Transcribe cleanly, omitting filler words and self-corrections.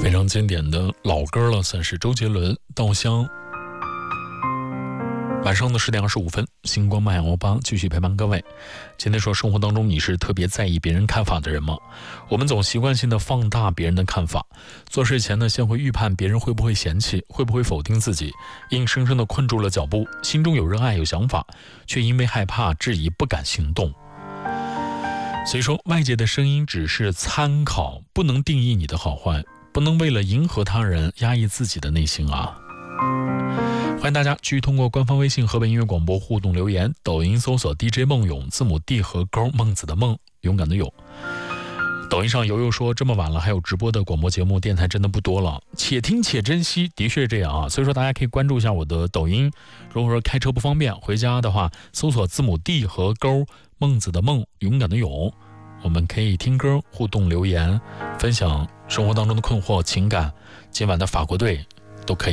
非常经典的老歌了，算是周杰伦《稻香》。晚上的10点25分，星光漫游吧继续陪伴各位。今天说，生活当中你是特别在意别人看法的人吗？我们总习惯性的放大别人的看法，做事前呢，先会预判别人会不会嫌弃，会不会否定自己，硬生生的困住了脚步，心中有热爱有想法，却因为害怕质疑不敢行动。所以说，外界的声音只是参考，不能定义你的好坏，不能为了迎合他人压抑自己的内心啊。欢迎大家继续通过官方微信河北音乐广播互动留言，抖音搜索 DJ 梦勇，字母 D 和勾，孟子的孟，勇敢的勇。抖音上悠悠说，这么晚了还有直播的广播节目，电台真的不多了，且听且珍惜，的确是这样啊。所以说大家可以关注一下我的抖音，如果说开车不方便回家的话，搜索字母 D 和勾，孟子的孟，勇敢的勇，我们可以听歌互动留言，分享生活当中的困惑情感，今晚的法国队都可以。